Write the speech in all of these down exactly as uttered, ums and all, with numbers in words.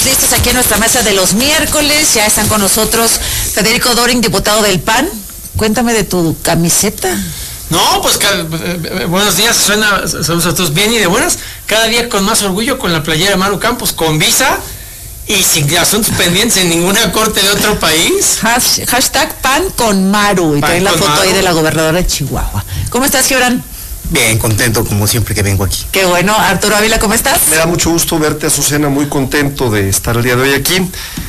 listos aquí en nuestra mesa de los miércoles. Ya están con nosotros Federico Doring, diputado del P A N. Cuéntame de tu camiseta. No, pues eh, buenos días, suena, saludos a todos bien y de buenas. Cada día con más orgullo con la playera de Maru Campos, con visa y sin asuntos pendientes en ninguna corte de otro país. Has, hashtag P A N con Maru. Y trae la foto Maru. Ahí de la gobernadora de Chihuahua. ¿Cómo estás, Gibran? Bien, contento como siempre que vengo aquí. Qué bueno. Arturo Ávila, ¿cómo estás? Me da mucho gusto verte, Azucena, muy contento de estar el día de hoy aquí.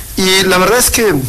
Y la verdad es que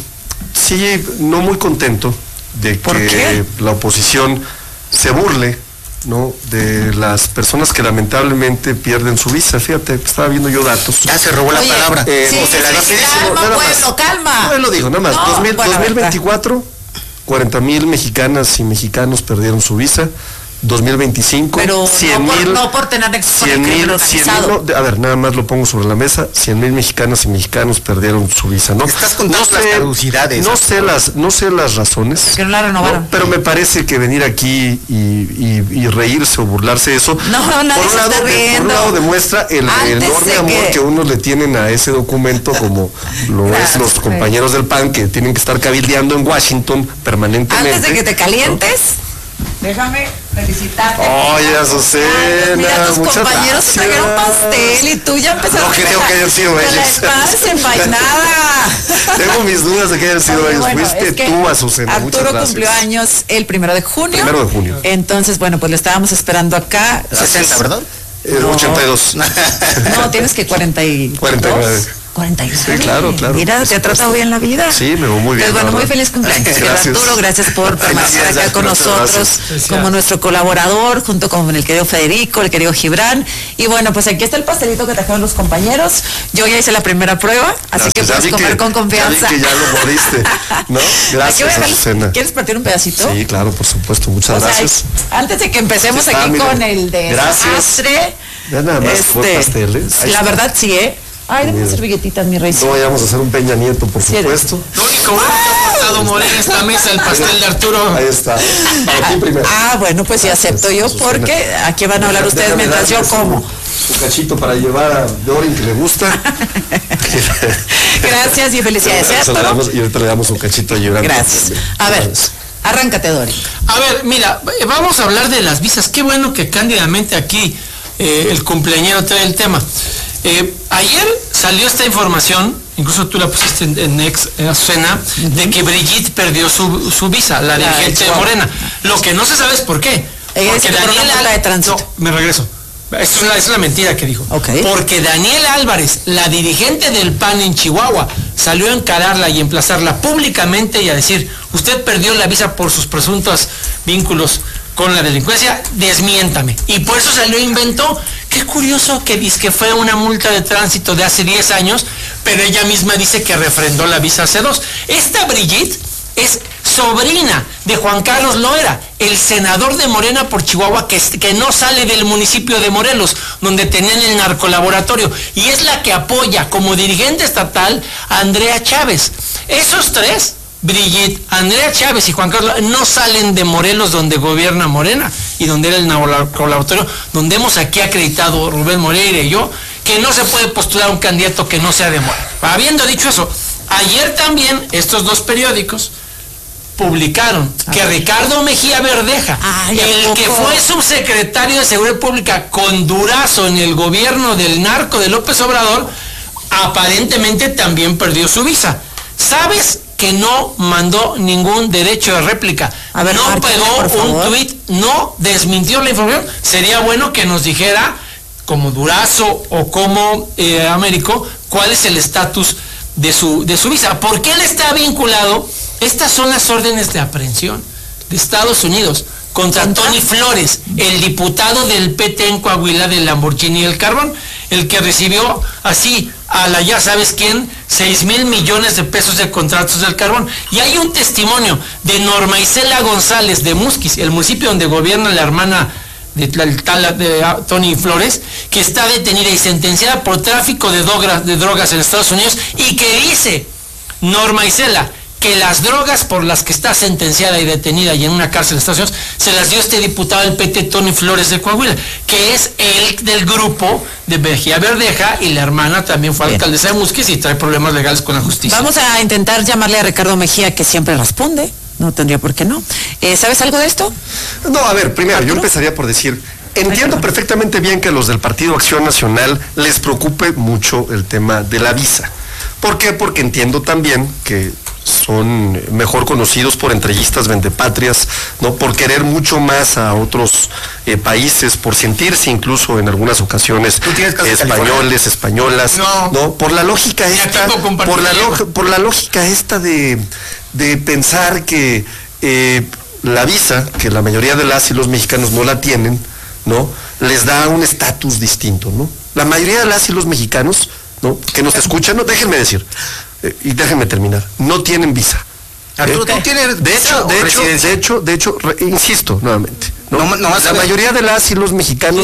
sí, no muy contento de ¿Por que qué? la oposición se burle, ¿no?, de las personas que lamentablemente pierden su visa. Fíjate, estaba viendo yo datos. Ya se robó la Oye, palabra. Eh, sí, o se la sí, dice. calma, nada pueblo, más. calma. No, lo digo, nada más. No, dos mil, bueno, dos mil veinticuatro, cuarenta mil mexicanas y mexicanos perdieron su visa. dos mil veinticinco, pero cien no, por, mil, no por tener cien mil, cien mil, no, a ver, nada más lo pongo sobre la mesa, cien mil mexicanas y mexicanos perdieron su visa, ¿no? Estás contando no las sé, caducidades. No sé las, no sé las razones. Que no la renovaron. No, pero me parece que venir aquí y, y, y reírse o burlarse de eso, no, no, nadie por un lado, se está riendo. por un lado demuestra el, el enorme amor que... que unos le tienen a ese documento, como lo es los compañeros del P A N, que tienen que estar cabildeando en Washington permanentemente. Antes de que te calientes, ¿no? Déjame felicitarte. Oye, Azucena, mira, tus muchas compañeros gracias. te trajeron pastel y tú ya empezaste. No creo que hayan sido con ellos. la espada desenvainada. Tengo mis dudas de que hayan sido Oye, ellos. bueno, Fuiste es que tú, Azucena. Arturo cumplió años el primero de junio. Primero de junio. Entonces, bueno, pues lo estábamos esperando acá. sesenta, ¿verdad? Eh, No. ochenta y dos. No, tienes que cuarenta y dos. cuarenta y nueve. cuarenta y nueve. Sí, claro, claro. Mira, te ha tratado bien la vida. Sí, me va muy bien. Pues bueno, muy feliz cumpleaños. Gracias. Arturo, gracias por permanecer acá Gracias, con gracias, nosotros gracias. como nuestro colaborador, junto con el querido Federico, el querido Gibran. Y bueno, pues aquí está el pastelito que trajeron los compañeros. Yo ya hice la primera prueba, así Gracias. que Ya puedes vi comer que- con confianza. Ya vi que ya lo mordiste, ¿no? Aquí voy a Gracias, dejar- Azucena. ¿Quieres partir un pedacito? Sí, claro, por supuesto. Muchas O sea, gracias. antes de que empecemos Aquí está, aquí mira. con el de Gracias. desastre, Ya nada más, este, buen pastel, ¿eh? Ahí la está. verdad sí, ¿eh? Ay, dame Mira. servilletitas, mi rey. No vayamos a hacer un Peña Nieto, por Sí, eres. supuesto. Lo único bueno que ha aportado Morena a esta mesa, el pastel de Arturo. Ahí está. Para ti primero. Ah, bueno, pues sí acepto yo, Azucena. porque aquí van a hablar ustedes Déjame mientras yo darle como. Un, un cachito para llevar a Dorin, que le gusta. Gracias y felicidades, Se le ¿cierto? damos- y ahorita le damos un cachito a Gibran. Gracias. A ver, arráncate, Dori. A ver, mira, eh, vamos a hablar de las visas. Qué bueno que cándidamente aquí eh, el cumpleañero trae el tema. Eh, ayer salió esta información, incluso tú la pusiste en, en ex en Azucena, uh-huh, de que Brigitte perdió su, su visa, la, la dirigente de Morena. Lo que no se sabe es por qué. Ella Porque dice que por una multa de tránsito. No, me regreso. Esa es, la, esa es la mentira que dijo. Okay. Porque Daniela Álvarez, la dirigente del P A N en Chihuahua, salió a encararla y emplazarla públicamente y a decir, usted perdió la visa por sus presuntos vínculos con la delincuencia, desmiéntame. Y por eso salió e inventó. Qué curioso que dice que fue una multa de tránsito de hace diez años, pero ella misma dice que refrendó la visa hace dos. Esta Brigitte es sobrina de Juan Carlos Loera, el senador de Morena por Chihuahua, que, que no sale del municipio de Morelos, donde tenían el narcolaboratorio, y es la que apoya como dirigente estatal a Andrea Chávez. Esos tres, Brigitte, Andrea Chávez y Juan Carlos, no salen de Morelos, donde gobierna Morena y donde era el narcolaboratorio, donde hemos aquí acreditado Rubén Moreira y yo, que no se puede postular un candidato que no sea de Morena. Habiendo dicho eso, ayer también estos dos periódicos publicaron que Ricardo Mejía Verdeja, Ay, el que fue subsecretario de Seguridad Pública con Durazo en el gobierno del narco de López Obrador, aparentemente también perdió su visa. ¿Sabes que no mandó ningún derecho de réplica? A ver, no Martín, pegó por un favor. tuit, no desmintió la información. Sería bueno que nos dijera, como Durazo o como eh, Américo, cuál es el estatus de su, de su visa. ¿Por qué él está vinculado? Estas son las órdenes de aprehensión de Estados Unidos contra Tony Flores, el diputado del P T en Coahuila del Lamborghini y el Carbón, el que recibió así a la ya sabes quién, seis mil millones de pesos de contratos del carbón. Y hay un testimonio de Norma Isela González de Musquis, el municipio donde gobierna la hermana de, de, de Tony Flores, que está detenida y sentenciada por tráfico de, dogra, de drogas en Estados Unidos, y que dice Norma Isela que las drogas por las que está sentenciada y detenida y en una cárcel de Estados Unidos se las dio este diputado del P T, Tony Flores de Coahuila, que es el del grupo de Mejía Verdeja, y la hermana también fue Bien. alcaldesa de Musquis y trae problemas legales con la justicia. Vamos a intentar llamarle a Ricardo Mejía, que siempre responde. No tendría por qué no. Eh, ¿Sabes algo de esto? No, a ver, primero, yo ¿Arturo? empezaría por decir, entiendo perfectamente bien que a los del Partido Acción Nacional les preocupe mucho el tema de la visa. ¿Por qué? Porque entiendo también que son mejor conocidos por entreguistas vendepatrias, ¿no? Por querer mucho más a otros eh, países, por sentirse incluso en algunas ocasiones españoles, españolas, no, ¿no? Por la lógica esta, por la, lo, por la lógica esta de, de pensar que eh, la visa, que la mayoría de las y los mexicanos no la tienen, ¿no? Les da un estatus distinto, ¿no? La mayoría de las y los mexicanos, ¿no? Que nos escuchan, no, déjenme decir, eh, y déjenme terminar, no tienen visa. Arturo, ¿tú tienes de hecho, de hecho, de hecho, de hecho, re, insisto nuevamente, ¿no? No, no, la mayoría de las y los mexicanos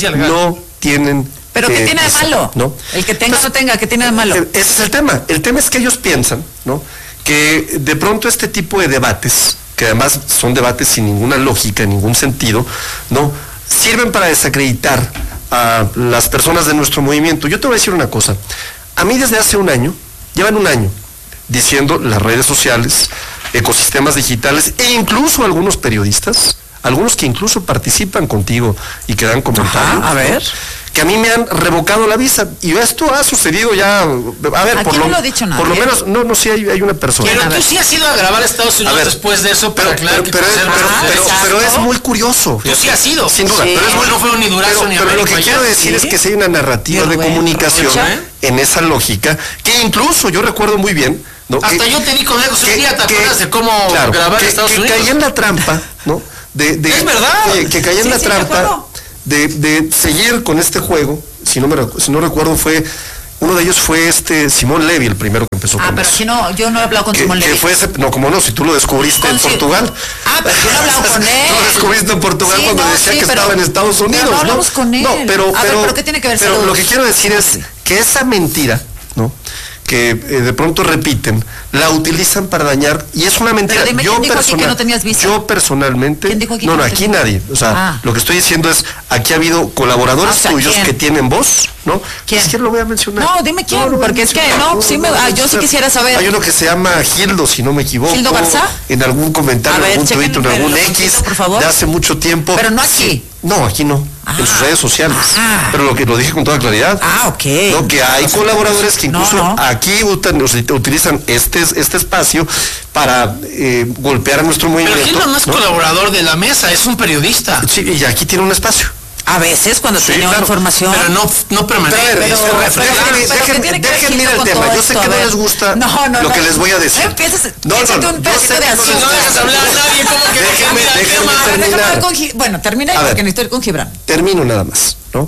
no tienen. ¿Pero qué eh, tiene de malo? ¿No? El que tenga o no tenga, ¿qué tiene de malo? Ese es el tema. El tema es que ellos piensan, ¿no? Que de pronto este tipo de debates, que además son debates sin ninguna lógica, ningún sentido, ¿no? Sirven para desacreditar a las personas de nuestro movimiento. Yo te voy a decir una cosa. A mí desde hace un año, llevan un año, diciendo las redes sociales, ecosistemas digitales e incluso algunos periodistas, algunos que incluso participan contigo y que dan comentarios. Ajá, a ver. Que a mí me han revocado la visa, y esto ha sucedido ya, a ver, Aquí por, no lo, lo ha dicho nadie. por lo menos, no, no, sí hay, hay una persona. Pero tú sí has ido a grabar a Estados Unidos ver, después de eso, para pero, aclarar pero, que pero, pero, ah, pero, pero es muy curioso. Tú sí has ido. Sin duda, sí. pero es muy, no fue ni Durazo pero, ni pero América, lo que ya, quiero decir ¿sí? es que si hay una narrativa Pero de bueno, comunicación ¿eh? en esa lógica, que incluso yo recuerdo muy bien, ¿no? Hasta que, yo te di consejos un día, ¿te que, acuerdas de cómo claro, grabar que, en Estados que Unidos? caí en la trampa, ¿no? De, de, es verdad. Oye, que caí en sí, la sí, trampa de, de seguir con este juego. Si no, me, si no recuerdo, fue uno de ellos fue este Simón Levy, el primero que empezó ah, con pero eso. si no, yo no he hablado con que, Simón Levy. Que fue ese, no, como no, si tú lo descubriste con en si... Portugal. Ah, pero yo no he hablado con él. Tú lo descubriste en Portugal sí, cuando no, decía sí, que pero, estaba en Estados Unidos, pero no hablamos ¿no? con él. No, pero, a pero, ver, pero ¿qué tiene que ver? Pero lo que quiero decir es que esa mentira, ¿no? Que eh, de pronto repiten, la utilizan para dañar, y es una mentira. Pero dime, yo, ¿quién dijo personal, aquí que no tenías visa? yo personalmente, ¿Quién dijo aquí no, que no, no aquí tenías? nadie, o sea, Ah. lo que estoy diciendo es, aquí ha habido colaboradores Ah, o sea, tuyos ¿quién? que tienen voz, ¿no? ¿Quién? Es que lo voy a mencionar. No, dime quién, no, porque es que, no, sí me, ah, yo sí quisiera saber. Hay uno que se llama Gildo, si no me equivoco. ¿Gildo Garza? En algún comentario, en algún Twitter, en algún X, por favor. de hace mucho tiempo. Pero no aquí. Sí, no, aquí no, ah. en sus redes sociales. Ah. Pero lo que lo dije con toda claridad. Ah, ok. No, que hay colaboradores que incluso no, no. aquí utilizan este, este espacio para eh, golpear a nuestro movimiento. Pero Gildo no es ¿no? colaborador de la mesa, es un periodista. Sí, y aquí tiene un espacio. A veces cuando sí, tiene claro, información. Pero no, no permanece. Pero, pero, pero, déjenme, déjenme, déjenme el tema. Yo sé que no les gusta no, no, lo no, que les voy a decir. Empieces, no, no, no, un pedacito de azúcar. No dejas hablar a nadie, ¿cómo que déjenme, déjenme terminar. Con, bueno, termina porque necesito ir con Gibran. Termino nada más, ¿no?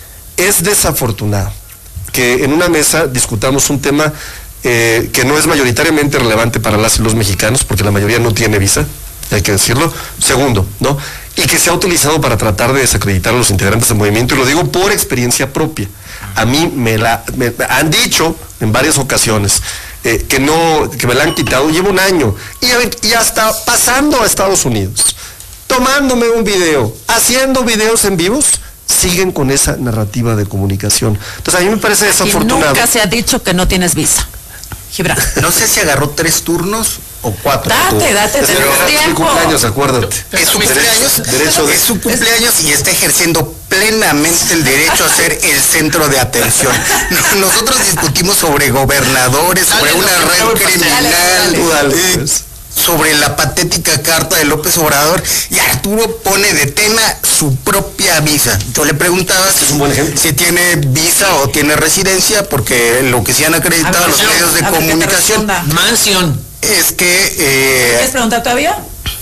Es desafortunado que en una mesa discutamos un tema eh, que no es mayoritariamente relevante para las y los mexicanos, porque la mayoría no tiene visa, hay que decirlo. Segundo, ¿no? Y que se ha utilizado para tratar de desacreditar a los integrantes del movimiento, y lo digo por experiencia propia. A mí me la me, me han dicho en varias ocasiones eh, que no, que me la han quitado. Llevo un año y, y hasta pasando a Estados Unidos, tomándome un video, haciendo videos en vivos, siguen con esa narrativa de comunicación. Entonces a mí me parece desafortunado. Y nunca se ha dicho que no tienes visa. Gibran. No sé si agarró tres turnos o cuatro. Date, date, tenés tiempo. Es su cumpleaños, acuérdate. Es su cumpleaños, derecho de... es su cumpleaños y está ejerciendo plenamente el derecho a ser el centro de atención. Nosotros discutimos sobre gobernadores, sobre una red criminal, eh, sobre la patética carta de López Obrador, y Arturo pone de tema su propia visa. Yo le preguntaba si, es un buen ejemplo. si tiene visa o tiene residencia, porque lo que se han acreditado ver, los medios de comunicación mansión es que... Eh, ¿Quieres preguntar todavía?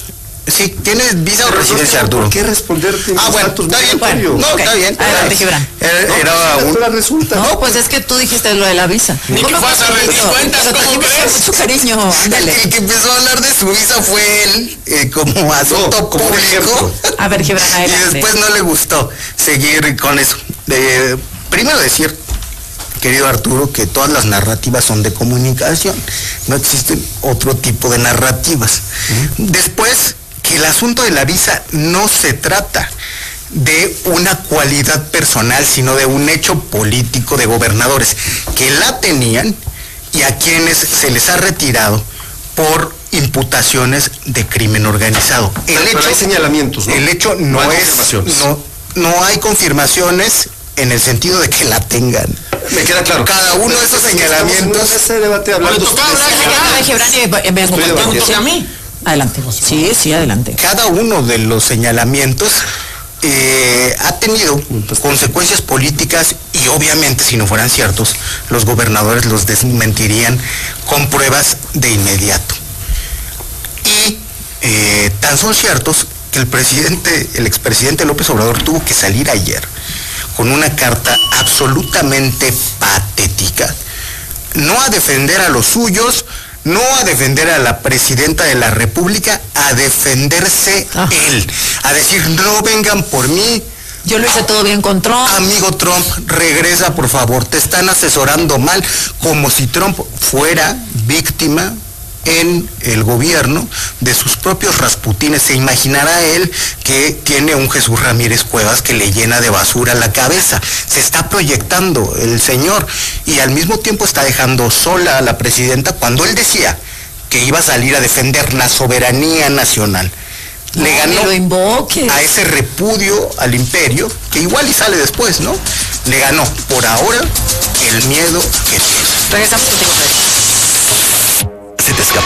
Sí, ¿tienes visa o residencia, Arturo? ¿Por qué responderte? Ah, bueno, está bien, bueno, no, okay. está bien. Adelante, Gibran. Era, no, era un... un... resulta. No, pues es que tú dijiste lo de la visa. Ni que vas a rendir cuentas, ¿cómo crees? Mucho cariño, ándale. El que empezó a hablar de su visa fue él, eh, como asunto no, como público. A ver, Gibran, adelante. Y después no le gustó seguir con eso. Eh, primero decir querido Arturo, que todas las narrativas son de comunicación. No existen otro tipo de narrativas. Uh-huh. Después, que el asunto de la visa no se trata de una cualidad personal, sino de un hecho político de gobernadores que la tenían y a quienes se les ha retirado por imputaciones de crimen organizado. El pero, hecho, pero hay señalamientos, ¿no? El hecho no, no hay es, confirmaciones. no, no hay confirmaciones en el sentido de que la tengan. Me queda claro. Cada uno de esos señalamientos. Ese debate hablando de a mí. Adelante. Sí, sí, adelante. Cada uno de los señalamientos eh, ha tenido consecuencias políticas y obviamente si no fueran ciertos, los gobernadores los desmentirían con pruebas de inmediato. Y eh, tan son ciertos que el presidente, el expresidente López Obrador tuvo que salir ayer con una carta absolutamente patética, no a defender a los suyos, no a defender a la presidenta de la República, a defenderse ah. él, a decir, no vengan por mí. Yo lo hice todo bien con Trump. Amigo Trump, regresa por favor, te están asesorando mal, como si Trump fuera víctima en el gobierno de sus propios rasputines. Se imaginará él que tiene un Jesús Ramírez Cuevas que le llena de basura la cabeza. Se está proyectando el señor y al mismo tiempo está dejando sola a la presidenta cuando él decía que iba a salir a defender la soberanía nacional. No, le ganó lo invoques. a ese repudio al imperio, que igual y sale después, ¿no? Le ganó por ahora el miedo que tiene. Regresamos contigo, Fred. Se te escapó